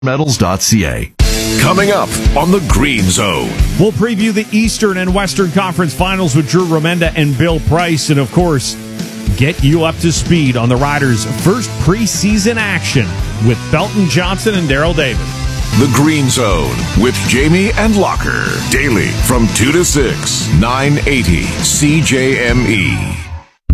Metals.ca. Coming up on the Green Zone. We'll preview the Eastern and Western Conference Finals with Drew Remenda and Bill Price, and of course, get you up to speed on the Riders' first preseason action with Belton Johnson and Daryl Davis. The Green Zone with Jamie and Locker. Daily from 2 to 6, 980 CJME.